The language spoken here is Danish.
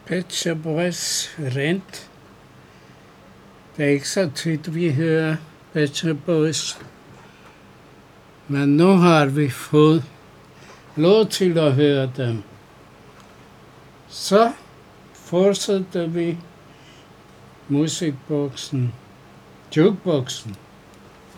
Pet Shop Boys Rent. Det er ikke så tit, vi hører Pet Shop Boys. Men nu har vi fået lov til at høre dem. Så fortsætter vi musikboksen, jukeboksen.